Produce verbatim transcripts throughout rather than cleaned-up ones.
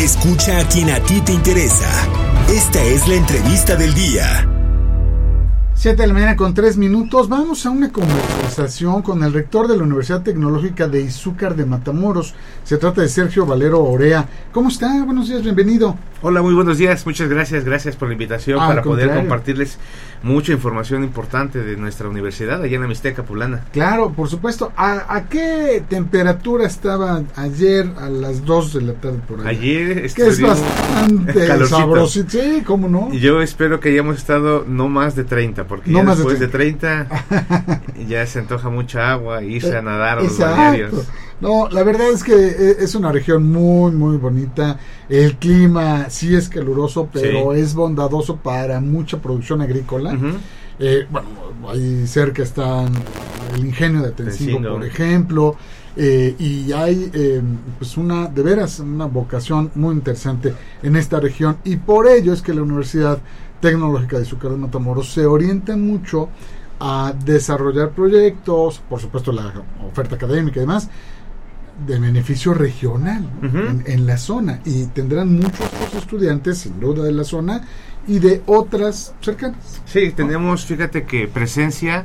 Escucha a quien a ti te interesa. Esta es la entrevista del día. Siete de la mañana con tres minutos. Vamos a una conversación con el rector de la Universidad Tecnológica de Izúcar de Matamoros. Se trata de Sergio Valero Orea. ¿Cómo está? Buenos días, bienvenido. Hola, muy buenos días. Muchas gracias. Gracias por la invitación ah, para poder contrario. compartirles mucha información importante de nuestra universidad allá en la Mixteca Poblana. Claro, por supuesto. ¿A, a qué temperatura estaba ayer a las dos de la tarde por allá? Ayer que es bastante sabrosito. Sí, ¿cómo no? Yo espero que hayamos estado no más de treinta, porque no ya después de treinta, de treinta ya se antoja mucha agua y irse a nadar a los balnearios. No, la verdad es que es una región muy, muy bonita. El clima sí es caluroso, pero sí es bondadoso para mucha producción agrícola. Uh-huh. Eh, bueno, ahí cerca está el ingenio de Tencingo, Tencingo. por ejemplo. Eh, y hay eh, pues una, de veras, una vocación muy interesante en esta región. Y por ello es que la Universidad Tecnológica de Izúcar de Matamoros se orienta mucho a desarrollar proyectos, por supuesto la oferta académica y demás, de beneficio regional, uh-huh, en, en la zona, y tendrán muchos estudiantes sin duda de la zona y de otras cercanas. Sí, tenemos, fíjate que presencia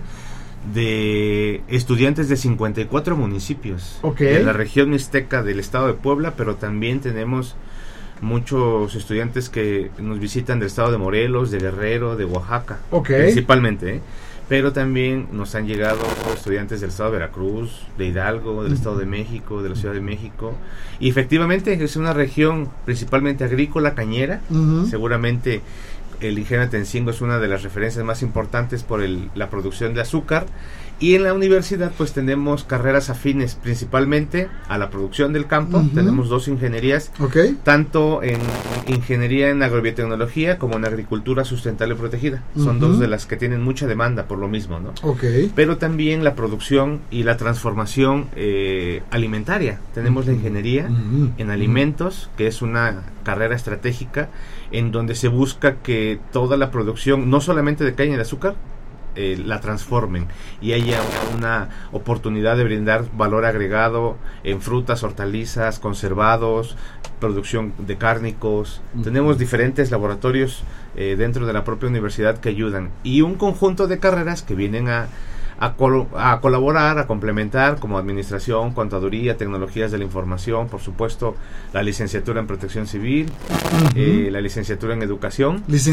de estudiantes de cincuenta y cuatro municipios, okay, de la región mixteca del estado de Puebla, pero también tenemos muchos estudiantes que nos visitan del estado de Morelos, de Guerrero, de Oaxaca, okay, principalmente, ¿eh? Pero también nos han llegado estudiantes del estado de Veracruz, de Hidalgo, del estado de México, de la Ciudad de México, y efectivamente es una región principalmente agrícola, cañera. Uh-huh. Seguramente el ingenio de Tencingo es una de las referencias más importantes por el, la producción de azúcar, y en la universidad pues tenemos carreras afines principalmente a la producción del campo. Uh-huh. Tenemos dos ingenierías, okay, tanto en ingeniería en agrobiotecnología como en agricultura sustentable y protegida. Uh-huh. Son dos de las que tienen mucha demanda por lo mismo, ¿no? Okay. Pero también la producción y la transformación eh, alimentaria. Tenemos, uh-huh, la ingeniería, uh-huh, en alimentos, que es una carrera estratégica en donde se busca que toda la producción, no solamente de caña de azúcar, Eh, la transformen y haya una oportunidad de brindar valor agregado en frutas, hortalizas, conservados, producción de cárnicos. Uh-huh. Tenemos diferentes laboratorios eh, dentro de la propia universidad que ayudan, y un conjunto de carreras que vienen a A, col- a colaborar, a complementar, como administración, contaduría, tecnologías de la información, por supuesto la licenciatura en protección civil, uh-huh, eh, la licenciatura en educación.